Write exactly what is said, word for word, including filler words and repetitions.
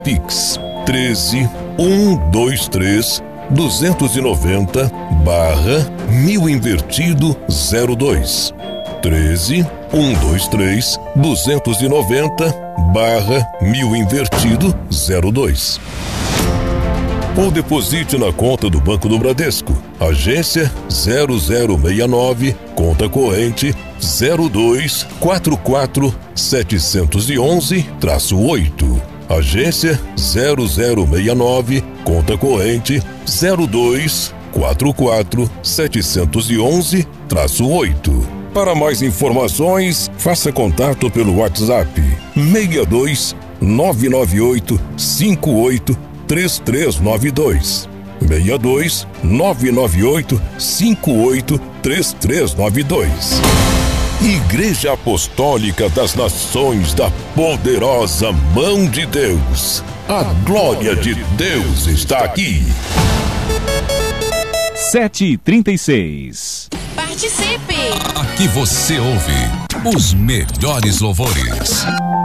Pix treze, um, dois, três, duzentos e noventa, barra, mil invertido, zero dois. treze, um, dois, três, duzentos e noventa, barra, mil invertido, zero dois. Ou deposite na conta do Banco do Bradesco, agência zero zero seis nove, conta corrente zero dois quatro quatro sete um um oito. Agência zero zero seis nove, conta corrente zero dois quatro quatro sete um um oito. Para mais informações, faça contato pelo WhatsApp seis dois nove nove oito cinco oito três três nove dois. seis dois nove nove oito cinco oito três três nove dois. Igreja Apostólica das Nações da Poderosa Mão de Deus. A glória de Deus está aqui. sete e trinta e seis. Participe! Aqui você ouve os melhores louvores.